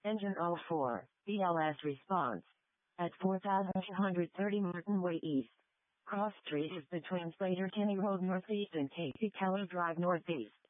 Engine 04, BLS response. At 4230 Martin Way East. Cross Street is between Slater Kinney Road Northeast and Katie Keller Drive Northeast.